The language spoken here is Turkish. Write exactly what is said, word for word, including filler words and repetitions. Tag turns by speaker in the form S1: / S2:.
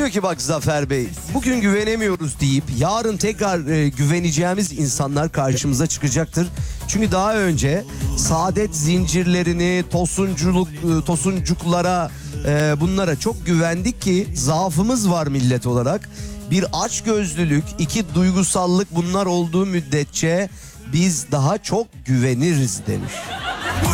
S1: Diyor ki bak Zafer Bey, bugün güvenemiyoruz deyip yarın tekrar e, güveneceğimiz insanlar karşımıza çıkacaktır. Çünkü daha önce saadet zincirlerini, tosunculuk, e, tosuncuklara, e, bunlara çok güvendik ki zaafımız var millet olarak. Bir açgözlülük, iki duygusallık bunlar olduğu müddetçe biz daha çok güveniriz demiş.